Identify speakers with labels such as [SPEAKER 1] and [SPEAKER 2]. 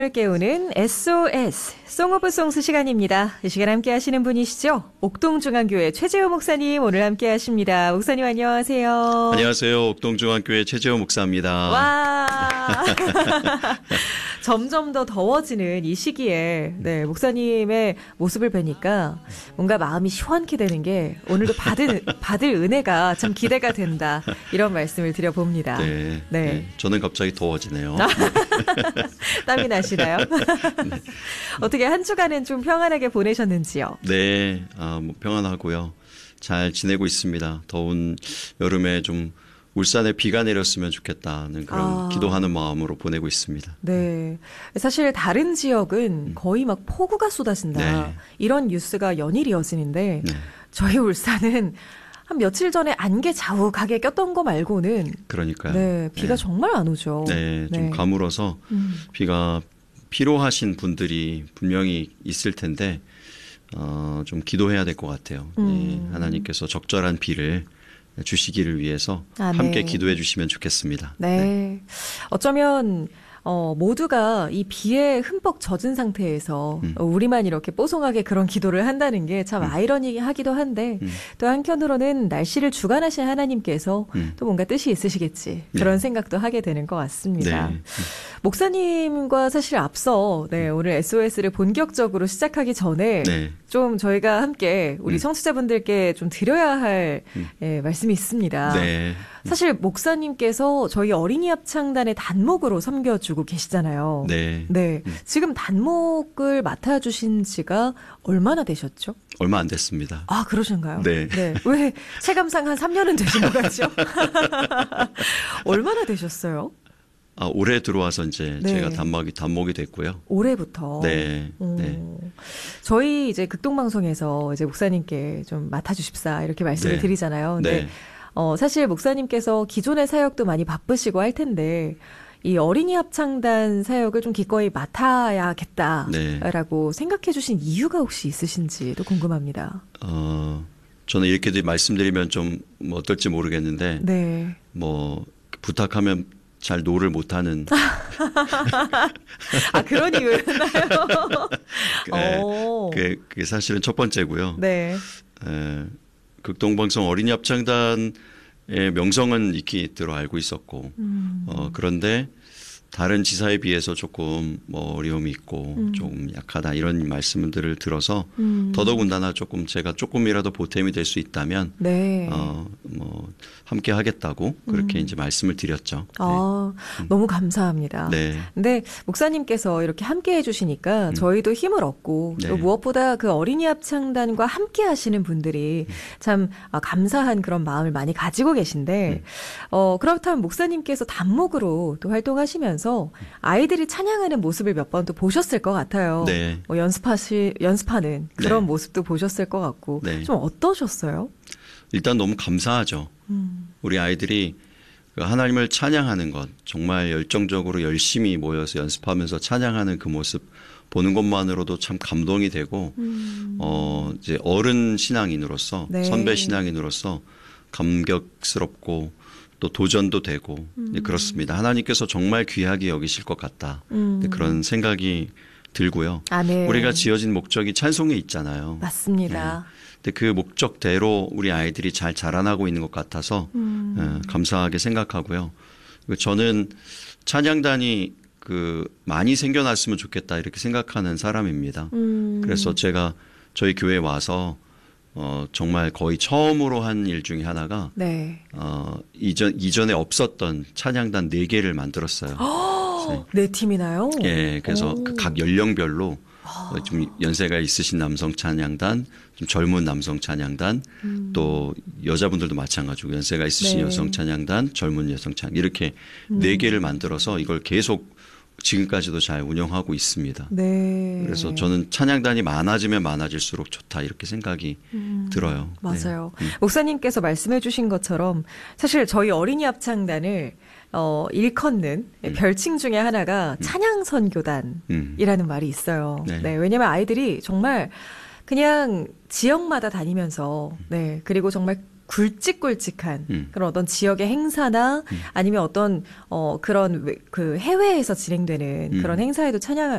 [SPEAKER 1] 을 깨우는 SOS 송 오브 송스 시간입니다. 이 시간 함께 하시는 분이시죠? 옥동중앙교회 최재호 목사님 오늘 함께 하십니다. 목사님 안녕하세요.
[SPEAKER 2] 안녕하세요. 옥동중앙교회 최재호 목사입니다.
[SPEAKER 1] 와. 점점 더 더워지는 이 시기에 목사님의 모습을 뵈니까 뭔가 마음이 시원케 되는 게 오늘도 받을 은혜가 참 기대가 된다. 이런 말씀을 드려봅니다.
[SPEAKER 2] 네. 저는 갑자기 더워지네요.
[SPEAKER 1] 땀이 나시나요? 네. 어떻게 한 주간은 좀 평안하게 보내셨는지요?
[SPEAKER 2] 네, 뭐 평안하고요. 잘 지내고 있습니다. 더운 여름에 좀 울산에 비가 내렸으면 좋겠다는 그런 기도하는 마음으로 보내고 있습니다.
[SPEAKER 1] 네. 사실 다른 지역은 거의 막 폭우가 쏟아진다.
[SPEAKER 2] 네.
[SPEAKER 1] 이런 뉴스가 연일 이어지는데 저희 울산은 한 며칠 전에 안개 자욱하게 꼈던 거 말고는
[SPEAKER 2] 그러니까요.
[SPEAKER 1] 네, 비가 정말 안 오죠.
[SPEAKER 2] 네, 좀 가물어서 비가 필요하신 분들이 분명히 있을 텐데 좀 기도해야 될 것 같아요. 네, 하나님께서 적절한 비를 주시기를 위해서 함께 기도해 주시면 좋겠습니다.
[SPEAKER 1] 네. 어쩌면 모두가 이 비에 흠뻑 젖은 상태에서 우리만 이렇게 뽀송하게 그런 기도를 한다는 게 참 아이러니하기도 한데 또 한편으로는 날씨를 주관하신 하나님께서 또 뭔가 뜻이 있으시겠지 그런 생각도 하게 되는 것 같습니다.
[SPEAKER 2] 네.
[SPEAKER 1] 목사님과 사실 앞서 오늘 SOS를 본격적으로 시작하기 전에 좀 저희가 함께 우리 청취자분들께 좀 드려야 할 말씀이 있습니다.
[SPEAKER 2] 네.
[SPEAKER 1] 사실 목사님께서 저희 어린이 합창단의 단목으로 섬겨주고 계시잖아요.
[SPEAKER 2] 네.
[SPEAKER 1] 지금 단목을 맡아주신 지가 얼마나 되셨죠?
[SPEAKER 2] 얼마 안 됐습니다.
[SPEAKER 1] 아, 그러신가요?
[SPEAKER 2] 네.
[SPEAKER 1] 왜 체감상 한 3년은 되신 것 같죠? 얼마나 되셨어요?
[SPEAKER 2] 올해 들어와서 이제 제가 단목이 됐고요.
[SPEAKER 1] 올해부터.
[SPEAKER 2] 네.
[SPEAKER 1] 저희 이제 극동방송에서 이제 목사님께 좀 맡아주십사 이렇게 말씀을 드리잖아요. 근데 사실 목사님께서 기존의 사역도 많이 바쁘시고 할 텐데 이 어린이 합창단 사역을 좀 기꺼이 맡아야겠다라고 생각해 주신 이유가 혹시 있으신지도 궁금합니다.
[SPEAKER 2] 저는 이렇게 말씀드리면 좀 뭐 어떨지 모르겠는데 뭐 부탁하면 잘 노를 못하는
[SPEAKER 1] 그런 이유였나요?
[SPEAKER 2] 그게 사실은 첫 번째고요. 극동방송 어린이 합창단의 명성은 익히도록 알고 있었고 그런데 다른 지사에 비해서 조금 뭐 어려움이 있고 조금 약하다 이런 말씀들을 들어서 더더군다나 제가 조금이라도 보탬이 될 수 있다면 뭐 함께 하겠다고 그렇게 이제 말씀을 드렸죠.
[SPEAKER 1] 너무 감사합니다. 근데 목사님께서 이렇게 함께 해주시니까 저희도 힘을 얻고 또 무엇보다 그 어린이 합창단과 함께 하시는 분들이 참 감사한 그런 마음을 많이 가지고 계신데 그렇다면 목사님께서 단목으로 또 활동하시면서 아이들이 찬양하는 모습을 몇 번 또 보셨을 것 같아요. 뭐 연습하는 그런 모습도 보셨을 것 같고 좀 어떠셨어요?
[SPEAKER 2] 일단 너무 감사하죠. 우리 아이들이 하나님을 찬양하는 것 정말 열정적으로 열심히 모여서 연습하면서 찬양하는 그 모습 보는 것만으로도 참 감동이 되고 이제 어른 신앙인으로서 선배 신앙인으로서 감격스럽고 또 도전도 되고 그렇습니다. 하나님께서 정말 귀하게 여기실 것 같다. 그런 생각이 들고요. 우리가 지어진 목적이 찬송에 있잖아요.
[SPEAKER 1] 맞습니다.
[SPEAKER 2] 근데 그 목적대로 우리 아이들이 잘 자라나고 있는 것 같아서 감사하게 생각하고요. 저는 찬양단이 많이 생겨났으면 좋겠다 이렇게 생각하는 사람입니다. 그래서 제가 저희 교회에 와서 정말 거의 처음으로 한 일 중에 하나가 이전에 없었던 찬양단 4개를 만들었어요.
[SPEAKER 1] 네 팀이나요?
[SPEAKER 2] 그래서 각 연령별로 좀 연세가 있으신 남성 찬양단, 좀 젊은 남성 찬양단, 또 여자분들도 마찬가지고 연세가 있으신 여성 찬양단, 젊은 여성 찬양 이렇게 4개를 만들어서 이걸 계속 지금까지도 잘 운영하고 있습니다. 그래서 저는 찬양단이 많아지면 많아질수록 좋다 이렇게 생각이 들어요.
[SPEAKER 1] 맞아요. 목사님께서 말씀해 주신 것처럼 사실 저희 어린이 합창단을 일컫는 별칭 중에 하나가 찬양 선교단이라는 말이 있어요. 왜냐하면 아이들이 정말 그냥 지역마다 다니면서 그리고 정말 굵직굵직한 그런 어떤 지역의 행사나 아니면 어떤 그런 그 해외에서 진행되는 그런 행사에도